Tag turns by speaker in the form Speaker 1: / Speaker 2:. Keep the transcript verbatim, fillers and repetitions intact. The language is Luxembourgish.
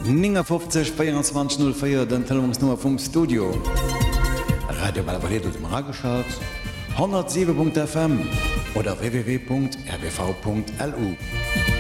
Speaker 1: fünfzig vierundzwanzig null vier den Telefonsnummer vom Studio. Radio Balvalet dem Rageschat hundertsieben Punkt F M oder w w w Punkt r b v Punkt l u.